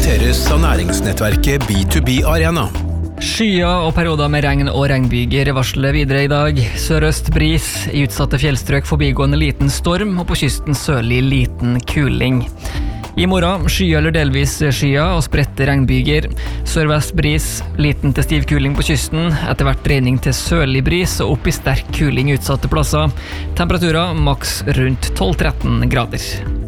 presenteres av næringsnettverket B2B Arena. Skyer og perioder med regn og regnbyger varsler videre i dag. Sørøst bris, i utsatte fjellstrøk forbigående liten storm, og på kysten sørlig liten kuling. I morgen skyer eller delvis skyer og spredte regnbyger. Sørvest bris, liten til stiv kuling på kysten, etter hvert dreining til sørlig bris og opp i sterk kuling utsatte plasser. Temperaturer maks rundt 12-13 grader.